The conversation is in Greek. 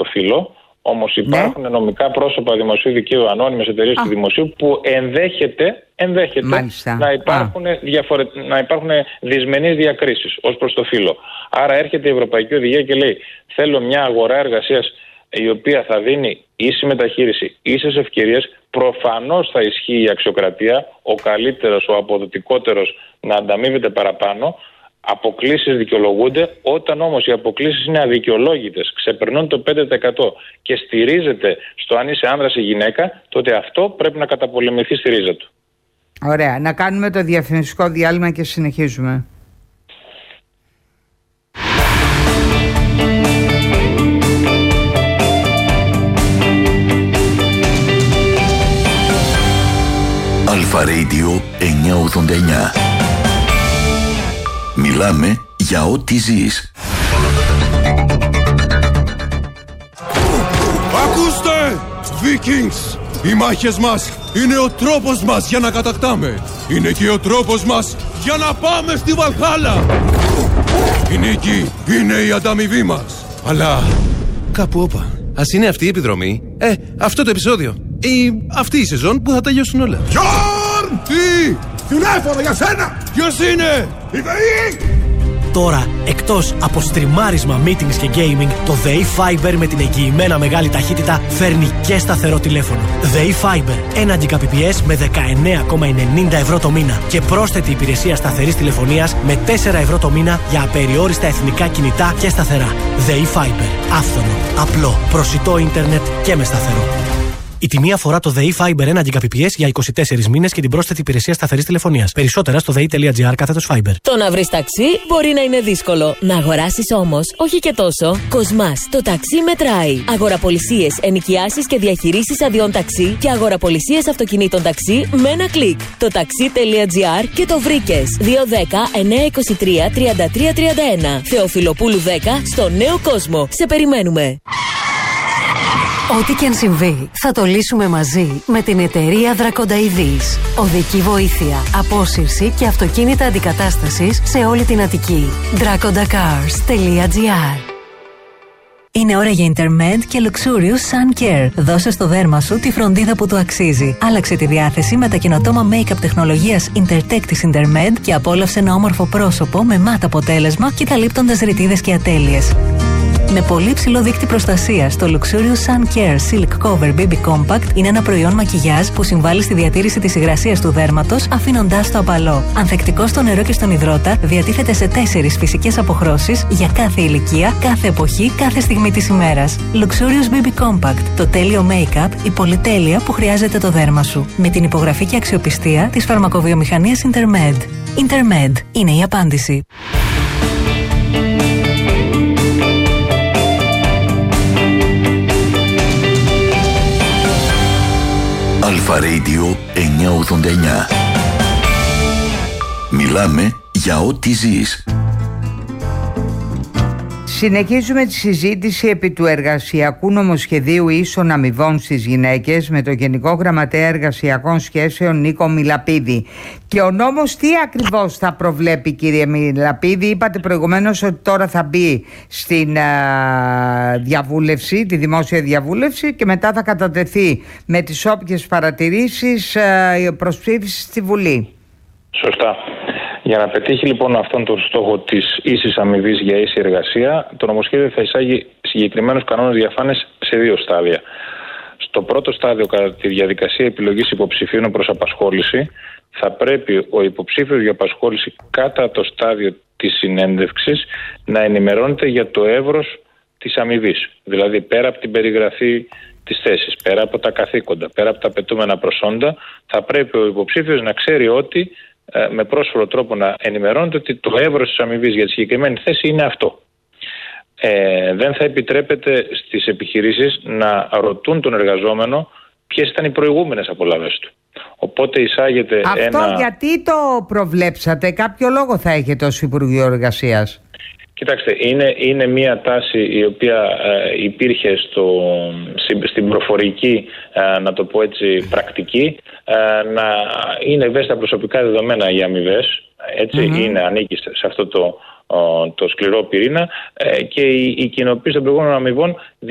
το φύλο. Όμως υπάρχουν νομικά πρόσωπα δημοσίου δικαίου, ανώνυμες εταιρείες του δημοσίου, που ενδέχεται να υπάρχουν δυσμενείς διακρίσεις ως προς το φύλο. Άρα έρχεται η Ευρωπαϊκή Οδηγία και λέει: θέλω μια αγορά εργασίας η οποία θα δίνει ίση μεταχείριση, ίσες ευκαιρίες. Προφανώς θα ισχύει η αξιοκρατία, ο καλύτερος, ο αποδοτικότερος να ανταμείβεται παραπάνω. Αποκλίσεις δικαιολογούνται. Όταν όμως οι αποκλίσεις είναι αδικαιολόγητες, ξεπερνούν το 5% και στηρίζεται στο αν είσαι άνδρας ή γυναίκα, τότε αυτό πρέπει να καταπολεμηθεί στη ρίζα του. Ωραία. Να κάνουμε το διαφημιστικό διάλειμμα και συνεχίζουμε. Αλφα Radio 989. Μιλάμε για ό,τι ζεις. Ακούστε! Vikings! Οι μάχες μας είναι ο τρόπος μας για να κατακτάμε. Είναι και ο τρόπος μας για να πάμε στη Βαλχάλα. Η νίκη είναι η ανταμοιβή μας. Αλλά κάπου όπα. Ας είναι αυτή η επιδρομή, αυτό το επεισόδιο ή αυτή η σεζόν που θα τελειώσουν όλα. Γιόρν! Τι! Τηλέφωνο για σένα! Ποιος είναι? Η ΔΕΗ! Τώρα, εκτός από στριμάρισμα, meetings και gaming, το ΔΕΗ Fiber με την εγγυημένα μεγάλη ταχύτητα φέρνει και σταθερό τηλέφωνο. ΔΕΗ Fiber, 1 Gbps με 19,90 ευρώ το μήνα και πρόσθετη υπηρεσία σταθερής τηλεφωνίας με 4 ευρώ το μήνα για απεριόριστα εθνικά κινητά και σταθερά. ΔΕΗ Fiber, άφθονο, απλό, προσιτό ίντερνετ και με σταθερό. Η τιμή αφορά το ΔΕΗ Fiber 1 Gbps για 24 μήνες και την πρόσθετη υπηρεσία σταθερής τηλεφωνίας. Περισσότερα στο dei.gr/Fiber. Το να βρεις ταξί μπορεί να είναι δύσκολο. Να αγοράσεις όμως, όχι και τόσο. Κοσμάς, το ταξί μετράει. Αγοραπολισίες, ενοικιάσεις και διαχειρήσεις αδειών ταξί και αγοραπολισίες αυτοκινήτων ταξί με ένα κλικ. Το ταξί.gr και το βρήκες. 210-923-3331. Θεοφιλοπούλου 10 στο Νέο Κόσμο. Σε περιμένουμε. Ό,τι και αν συμβεί, θα το λύσουμε μαζί με την εταιρεία Δρακονταειδής. Οδική βοήθεια, απόσυρση και αυτοκίνητα αντικατάστασης σε όλη την Αττική. dracondacars.gr. Είναι ώρα για Intermed και Luxurious Sun Care. Δώσε στο δέρμα σου τη φροντίδα που του αξίζει. Άλλαξε τη διάθεση με τα καινοτόμα make-up τεχνολογίας Intertech της Intermed και απόλαυσε ένα όμορφο πρόσωπο με μάτ αποτέλεσμα και καλύπτοντας ρητίδες και ατέλειες. Με πολύ ψηλό δείκτη προστασίας, το Luxurious Sun Care Silk Cover BB Compact είναι ένα προϊόν μακιγιάζ που συμβάλλει στη διατήρηση της υγρασίας του δέρματος, αφήνοντάς το απαλό. Ανθεκτικό στο νερό και στον υδρότα, διατίθεται σε 4 φυσικές αποχρώσεις για κάθε ηλικία, κάθε εποχή, κάθε στιγμή της ημέρας. Luxurious BB Compact, το τέλειο make-up, η πολυτέλεια που χρειάζεται το δέρμα σου. Με την υπογραφή και αξιοπιστία της φαρμακοβιομηχανίας Intermed. Intermed είναι η απάντηση. Αλφα Radio 989. Μιλάμε για ό,τι ζεις. Συνεχίζουμε τη συζήτηση επί του εργασιακού νομοσχεδίου ίσων αμοιβών στις γυναίκες με τον Γενικό Γραμματέα Εργασιακών Σχέσεων Νίκο Μιλαπίδη. Και ο νόμος τι ακριβώς θα προβλέπει, κύριε Μιλαπίδη? Είπατε προηγουμένως ότι τώρα θα μπει στην διαβούλευση, τη δημόσια διαβούλευση, και μετά θα κατατεθεί με τις όποιες παρατηρήσεις προς ψήφιση στη Βουλή. Σωστά. Για να πετύχει λοιπόν αυτόν τον στόχο της ίσης αμοιβής για ίση εργασία, το νομοσχέδιο θα εισάγει συγκεκριμένους κανόνες διαφάνειας σε 2 στάδια. Στο πρώτο στάδιο, κατά τη διαδικασία επιλογής υποψηφίων προς απασχόληση, θα πρέπει ο υποψήφιος για απασχόληση κατά το στάδιο της συνέντευξης να ενημερώνεται για το εύρος της αμοιβής. Δηλαδή πέρα από την περιγραφή της θέσης, πέρα από τα καθήκοντα, πέρα από τα απαιτούμενα προσόντα, θα πρέπει ο υποψήφιος να ξέρει ότι με πρόσφορο τρόπο να ενημερώνεται ότι το εύρος της αμοιβής για τη συγκεκριμένη θέση είναι αυτό. Δεν θα επιτρέπεται στις επιχειρήσεις να ρωτούν τον εργαζόμενο ποιες ήταν οι προηγούμενες απολαύες του. Οπότε εισάγεται αυτό γιατί το προβλέψατε? Κάποιο λόγο θα έχετε ως Υπουργείο Εργασίας? Κοιτάξτε, είναι μια τάση η οποία υπήρχε στην προφορική, να το πω έτσι, πρακτική, να είναι ευαίσθητα προσωπικά δεδομένα οι αμοιβές, έτσι, ανήκει σε αυτό το σκληρό πυρήνα, και η κοινοποίηση των προηγούμενων αμοιβών